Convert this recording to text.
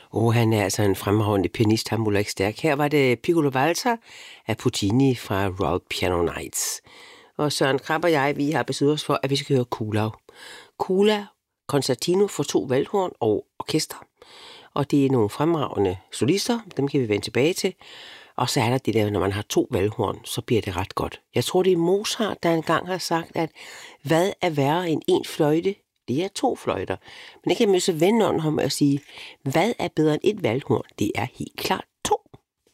Han er altså en fremragende pianist, han må ikke stærk. Her var det Piccolo Walzer af Puccini fra Royal Piano Nights. Og Søren Krab og jeg, vi har besluttet os for, at vi skal høre Kuhlau. Kuhlau Concertino for 2 valthorn og orkester. Og det er nogle fremragende solister, dem kan vi vende tilbage til. Og så er der det der, når man har 2 valthorn, så bliver det ret godt. Jeg tror, det er Mozart, der engang har sagt, at hvad er værre end 1 fløjte? Det er 2 fløjter. Men det kan man jo så vende om og sige, hvad er bedre end 1 valthorn? Det er helt klart